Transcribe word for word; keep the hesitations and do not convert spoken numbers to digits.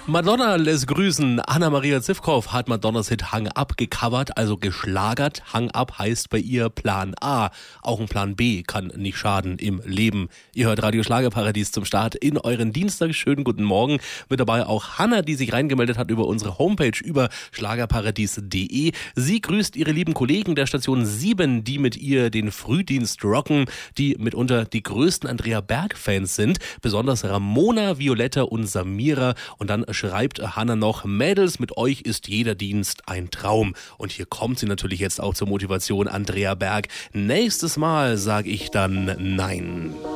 Madonna lässt grüßen. Anna-Maria Zivkow hat Madonnas Hit Hang Up gecovert, also geschlagert. Hang Up heißt bei ihr Plan A. Auch ein Plan B kann nicht schaden im Leben. Ihr hört Radio Schlagerparadies zum Start in euren Dienstag. Schönen guten Morgen. Mit dabei auch Hanna, die sich reingemeldet hat über unsere Homepage über schlagerparadies punkt de. Sie grüßt ihre lieben Kollegen der Station sieben, die mit ihr den Frühdienst rocken, die mitunter die größten Andrea Berg-Fans sind. Besonders Ramona, Violetta und Samira. Und dann schreibt Hanna noch, Mädels, mit euch ist jeder Dienst ein Traum. Und hier kommt sie natürlich jetzt auch zur Motivation, Andrea Berg. Nächstes Mal sage ich dann nein.